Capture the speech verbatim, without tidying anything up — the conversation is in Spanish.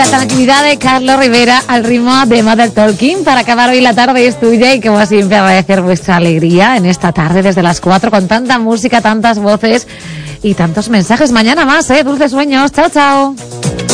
la tranquilidad de Carlos Rivera al ritmo de Mother Talking. Para acabar hoy la tarde es tuya y como siempre agradecer vuestra alegría en esta tarde desde las cuatro con tanta música, tantas voces y tantos mensajes. Mañana más, ¿eh? Dulces sueños. Chao, chao.